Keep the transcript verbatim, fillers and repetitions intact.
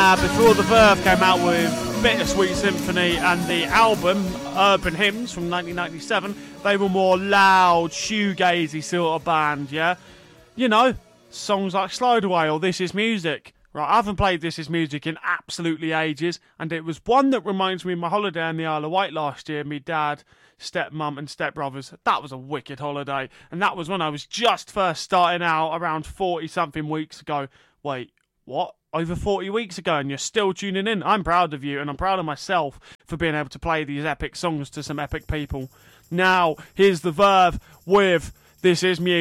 Now, before the Verve came out with Bittersweet Symphony and the album Urban Hymns from nineteen ninety-seven, they were more loud, shoegazy sort of band, yeah? You know, songs like Slide Away or This Is Music. Right, I haven't played This Is Music in absolutely ages, and it was one that reminds me of my holiday on the Isle of Wight last year. Me dad, stepmum and stepbrothers. That was a wicked holiday, and that was when I was just first starting out around forty-something weeks ago. Wait, what? Over forty weeks ago, and you're still tuning in. I'm proud of you, and I'm proud of myself for being able to play these epic songs to some epic people. Now, here's the Verve with This Is Music.